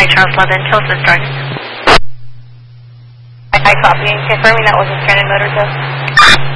Charles 11, Kill Assist Target. I copy. Confirming that was a stranded motor test.